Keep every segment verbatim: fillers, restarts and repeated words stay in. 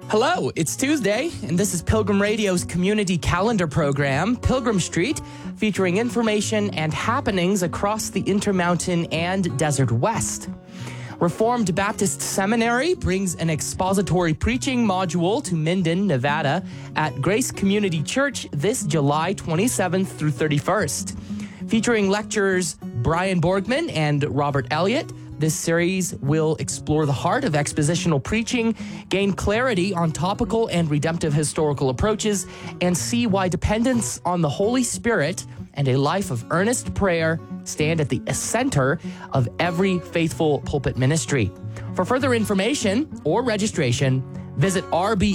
Hello, it's Tuesday, and this is Pilgrim Radio's community calendar program, Pilgrim Street, featuring information and happenings across the Intermountain and Desert West. Reformed Baptist Seminary brings an expository preaching module to Minden, Nevada at Grace Community Church this July twenty-seventh through thirty-first. Featuring lecturers Brian Borgman and Robert Elliott, this series will explore the heart of expositional preaching, gain clarity on topical and redemptive historical approaches, and see why dependence on the Holy Spirit and a life of earnest prayer stand at the center of every faithful pulpit ministry. For further information or registration, visit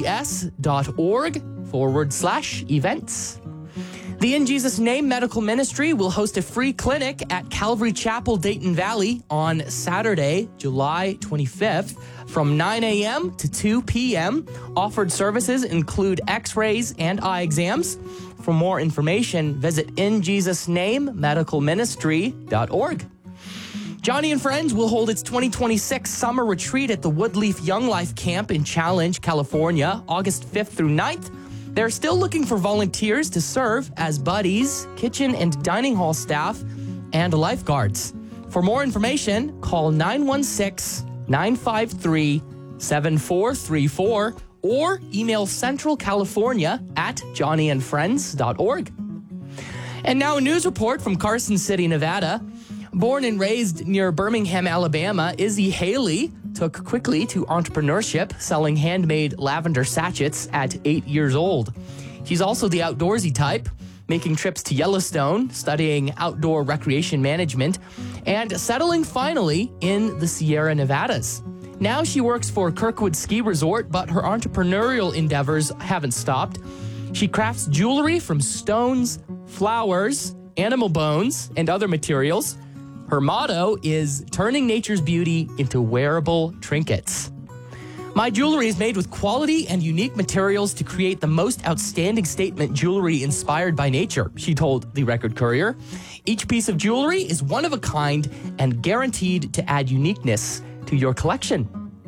rbs.org forward slash events. The In Jesus Name Medical Ministry will host a free clinic at Calvary Chapel, Dayton Valley on Saturday, July twenty-fifth from nine a.m. to two p.m. Offered services include x-rays and eye exams. For more information, visit in jesus name medical ministry dot org. Johnny and Friends will hold its twenty twenty-six summer retreat at the Woodleaf Young Life Camp in Challenge, California, August fifth through ninth. They're still looking for volunteers to serve as buddies, kitchen and dining hall staff, and lifeguards. For more information, call nine one six, nine five three, seven four three four or email centralcalifornia at johnny and friends dot org. And now a news report from Carson City, Nevada. Born and raised near Birmingham, Alabama, Izzy Haley took quickly to entrepreneurship, selling handmade lavender sachets at eight years old. She's also the outdoorsy type, making trips to Yellowstone, studying outdoor recreation management, and settling finally in the Sierra Nevadas. Now she works for Kirkwood Ski Resort, but her entrepreneurial endeavors haven't stopped. She crafts jewelry from stones, flowers, animal bones, and other materials. Her motto is turning nature's beauty into wearable trinkets. My jewelry is made with quality and unique materials to create the most outstanding statement jewelry inspired by nature, she told the Record Courier. Each piece of jewelry is one of a kind and guaranteed to add uniqueness to your collection.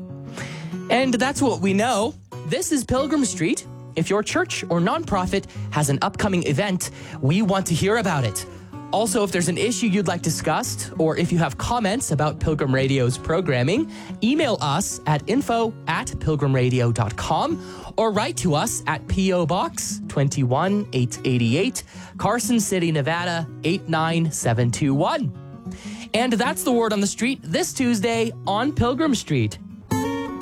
And that's what we know. This is Pilgrim Street. If your church or nonprofit has an upcoming event, we want to hear about it. Also, if there's an issue you'd like discussed, or if you have comments about Pilgrim Radio's programming, email us at info at pilgrim radio dot com or write to us at P O Box two one eight eight eight, Carson City, Nevada eight nine seven two one. And that's the word on the street this Tuesday on Pilgrim Street.